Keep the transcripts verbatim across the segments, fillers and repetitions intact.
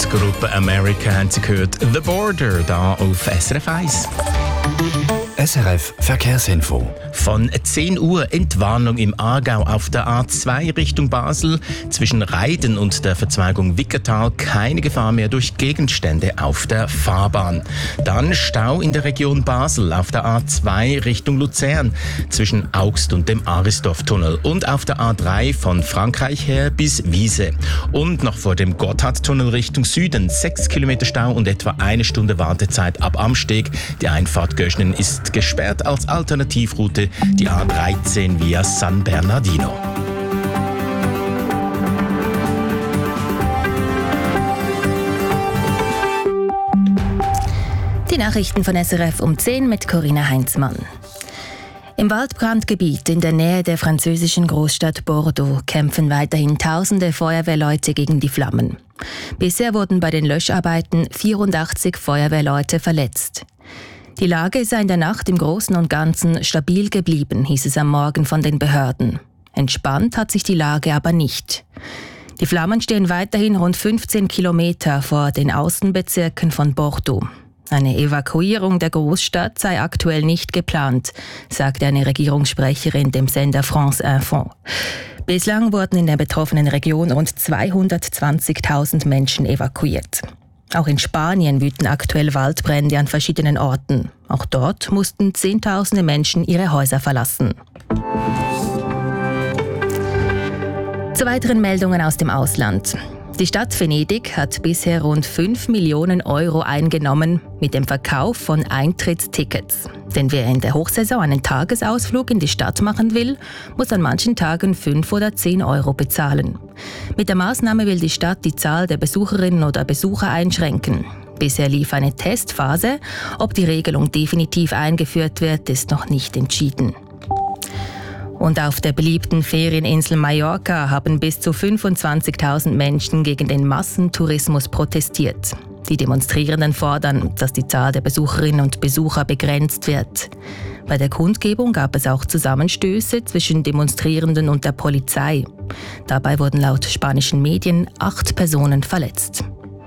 Gruppe America haben Sie gehört. The Border, da auf S R F eins. S R F Verkehrsinfo. Von zehn Uhr Entwarnung im Aargau auf der A zwei Richtung Basel. Zwischen Reiden und der Verzweigung Wickertal keine Gefahr mehr durch Gegenstände auf der Fahrbahn. Dann Stau in der Region Basel auf der A zwei Richtung Luzern zwischen Augst und dem Aristorf-Tunnel. Und auf der A drei von Frankreich her bis Wiese. Und noch vor dem Gotthardtunnel Richtung Süden sechs Kilometer Stau und etwa eine Stunde Wartezeit ab Amsteg. Die Einfahrt Göschnen ist gesperrt als Alternativroute die A dreizehn via San Bernardino. Die Nachrichten von S R F um zehn mit Corinna Heinzmann. Im Waldbrandgebiet in der Nähe der französischen Großstadt Bordeaux kämpfen weiterhin tausende Feuerwehrleute gegen die Flammen. Bisher wurden bei den Löscharbeiten vierundachtzig Feuerwehrleute verletzt. Die Lage sei in der Nacht im Großen und Ganzen stabil geblieben, hieß es am Morgen von den Behörden. Entspannt hat sich die Lage aber nicht. Die Flammen stehen weiterhin rund fünfzehn Kilometer vor den Außenbezirken von Bordeaux. Eine Evakuierung der Großstadt sei aktuell nicht geplant, sagte eine Regierungssprecherin dem Sender France Info. Bislang wurden in der betroffenen Region rund zweihundertzwanzigtausend Menschen evakuiert. Auch in Spanien wüten aktuell Waldbrände an verschiedenen Orten. Auch dort mussten Zehntausende Menschen ihre Häuser verlassen. Zu weiteren Meldungen aus dem Ausland. Die Stadt Venedig hat bisher rund fünf Millionen Euro eingenommen mit dem Verkauf von Eintrittstickets. Denn wer in der Hochsaison einen Tagesausflug in die Stadt machen will, muss an manchen Tagen fünf oder zehn Euro bezahlen. Mit der Maßnahme will die Stadt die Zahl der Besucherinnen oder Besucher einschränken. Bisher lief eine Testphase. Ob die Regelung definitiv eingeführt wird, ist noch nicht entschieden. Und auf der beliebten Ferieninsel Mallorca haben bis zu fünfundzwanzigtausend Menschen gegen den Massentourismus protestiert. Die Demonstrierenden fordern, dass die Zahl der Besucherinnen und Besucher begrenzt wird. Bei der Kundgebung gab es auch Zusammenstöße zwischen Demonstrierenden und der Polizei. Dabei wurden laut spanischen Medien acht Personen verletzt.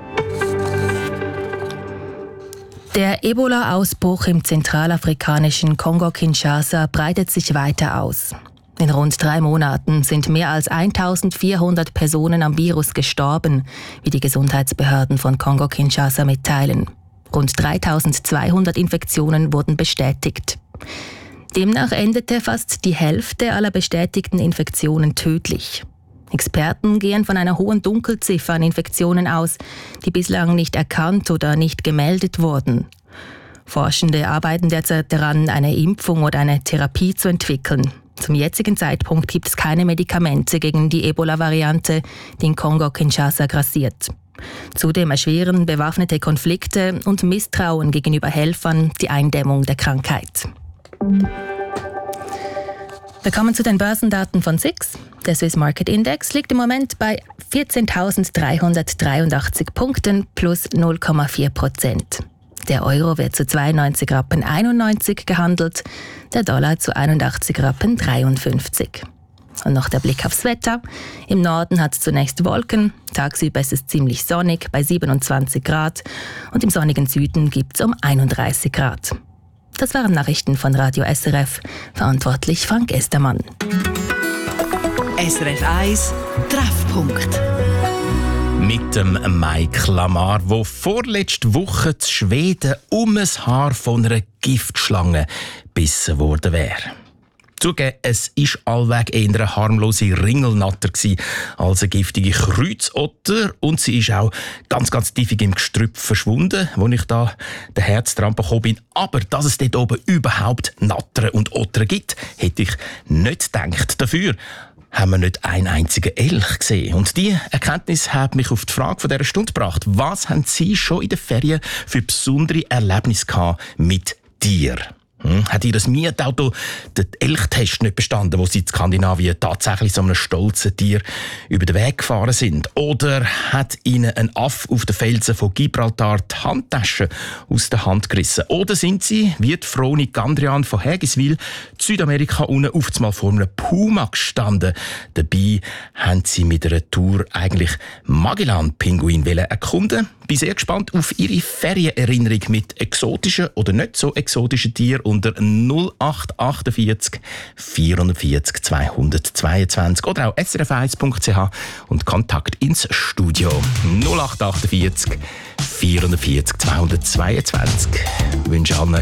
Der Ebola-Ausbruch im zentralafrikanischen Kongo-Kinshasa breitet sich weiter aus. In rund drei Monaten sind mehr als eintausendvierhundert Personen am Virus gestorben, wie die Gesundheitsbehörden von Kongo-Kinshasa mitteilen. Rund dreitausendzweihundert Infektionen wurden bestätigt. Demnach endete fast die Hälfte aller bestätigten Infektionen tödlich. Experten gehen von einer hohen Dunkelziffer an Infektionen aus, die bislang nicht erkannt oder nicht gemeldet wurden. Forschende arbeiten derzeit daran, eine Impfung oder eine Therapie zu entwickeln. Zum jetzigen Zeitpunkt gibt es keine Medikamente gegen die Ebola-Variante, die in Kongo-Kinshasa grassiert. Zudem erschweren bewaffnete Konflikte und Misstrauen gegenüber Helfern die Eindämmung der Krankheit. Wir kommen zu den Börsendaten von S I X. Der Swiss Market Index liegt im Moment bei vierzehntausenddreihundertdreiundachtzig Punkten plus null Komma vier Prozent. Der Euro wird zu zweiundneunzig Rappen einundneunzig gehandelt, der Dollar zu einundachtzig Rappen dreiundfünfzig. Und noch der Blick aufs Wetter. Im Norden hat es zunächst Wolken, tagsüber ist es ziemlich sonnig bei siebenundzwanzig Grad und im sonnigen Süden gibt es um einunddreißig Grad. Das waren Nachrichten von Radio S R F, verantwortlich Frank Estermann. S R F eins Treffpunkt. Mit dem Mike Lamar, der vorletzte Woche in Schweden um ein Haar von einer Giftschlange gebissen worden wäre. Zugegeben, es war allweg eher eine harmlose Ringelnatter als eine giftige Kreuzotter. Und sie ist auch ganz, ganz tief im Gestrüpp verschwunden, wo ich da den Herz dran bekommen bin. Aber dass es dort oben überhaupt Nattern und Ottern gibt, hätte ich nicht gedacht. Dafür haben wir nicht einen einzigen Elch gesehen. Und diese Erkenntnis hat mich auf die Frage von dieser Stunde gebracht. Was haben Sie schon in den Ferien für besondere Erlebnisse gehabt mit Tieren? Hm, hat ihr das Mietauto den Elchtest nicht bestanden, wo sie in Skandinavien tatsächlich so einem stolzen Tier über den Weg gefahren sind? Oder hat ihnen ein Affe auf den Felsen von Gibraltar die Handtasche aus der Hand gerissen? Oder sind sie, wie die Froni Gandrian von Hägiswil, Südamerika unten auf einmal vor einem Puma gestanden? Dabei haben sie mit einer Tour eigentlich Magellan-Pinguin erkunden. Bin sehr gespannt auf Ihre Ferienerinnerung mit exotischen oder nicht so exotischen Tieren unter null acht achtundvierzig vierundvierzig zweihundertzweiundzwanzig oder auch s r f eins punkt c h und Kontakt ins Studio null acht achtundvierzig vierundvierzig zweihundertzweiundzwanzig. Ich wünsche allen